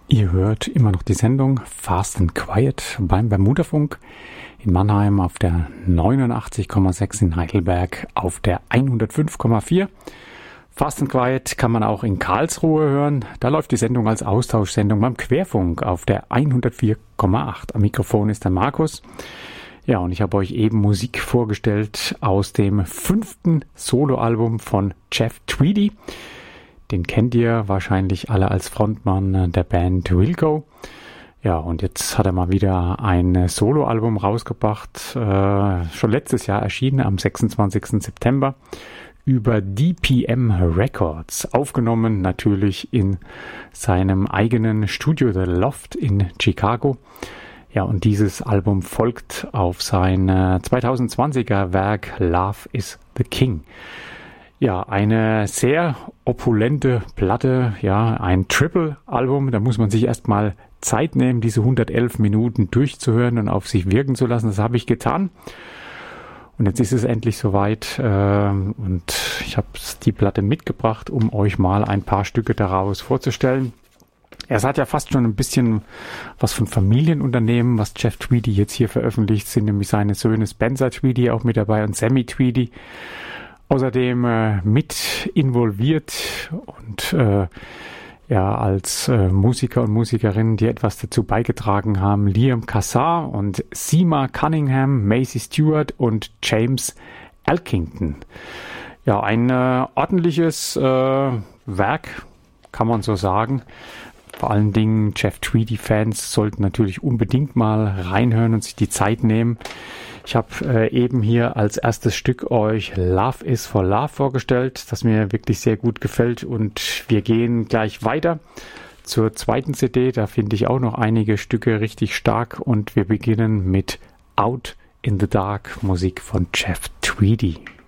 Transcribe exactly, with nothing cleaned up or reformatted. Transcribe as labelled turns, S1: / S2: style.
S1: Ihr hört immer noch die Sendung Fast and Quiet beim Bermudafunk in Mannheim auf der neunundachtzig Komma sechs, in Heidelberg auf der hundertfünf Komma vier. Fast and Quiet kann man auch in Karlsruhe hören. Da läuft die Sendung als Austauschsendung beim Querfunk auf der hundertvier Komma acht. Am Mikrofon ist der Markus. Ja, und ich habe euch eben Musik vorgestellt aus dem fünften Soloalbum von Jeff Tweedy. Den kennt ihr wahrscheinlich alle als Frontmann der Band Wilco. Ja, und jetzt hat er mal wieder ein Soloalbum rausgebracht, äh, schon letztes Jahr erschienen, am sechsundzwanzigsten September, über D P M Records, aufgenommen natürlich in seinem eigenen Studio The Loft in Chicago. Ja, und dieses Album folgt auf sein äh, zweitausendzwanziger Werk Love is the King. Ja, eine sehr opulente Platte, ja, ein Triple-Album. Da muss man sich erstmal Zeit nehmen, diese hundertelf Minuten durchzuhören und auf sich wirken zu lassen. Das habe ich getan. Und jetzt ist es endlich soweit. Äh, und ich habe die Platte mitgebracht, um euch mal ein paar Stücke daraus vorzustellen. Es hat ja fast schon ein bisschen was von Familienunternehmen, was Jeff Tweedy jetzt hier veröffentlicht. Sind nämlich seine Söhne Spencer Tweedy auch mit dabei und Sammy Tweedy. Außerdem äh, mit involviert und äh, ja als äh, Musiker und Musikerinnen, die etwas dazu beigetragen haben, Liam Kassar und Seema Cunningham, Macy Stewart und James Elkington. Ja, ein äh, ordentliches äh, Werk, kann man so sagen. Vor allen Dingen Jeff Tweedy-Fans sollten natürlich unbedingt mal reinhören und sich die Zeit nehmen. Ich habe äh, eben hier als erstes Stück euch Love is for Love vorgestellt, das mir wirklich sehr gut gefällt, und wir gehen gleich weiter zur zweiten C D. Da finde ich auch noch einige Stücke richtig stark und wir beginnen mit Out in the Dark, Musik von Jeff Tweedy.